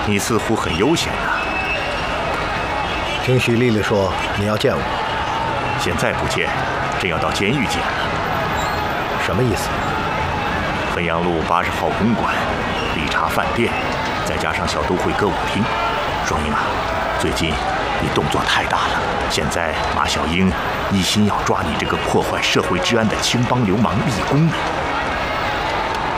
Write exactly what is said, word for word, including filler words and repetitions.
你似乎很悠闲啊。 听许丽丽说你要见我， 现在不见，真要到监狱见了。 什么意思？ 汾阳路八十号公馆、理查饭店，再加上小都会歌舞厅。双英啊，最近你动作太大了。现在马小英一心要抓你这个破坏社会治安的青帮流氓立功呢。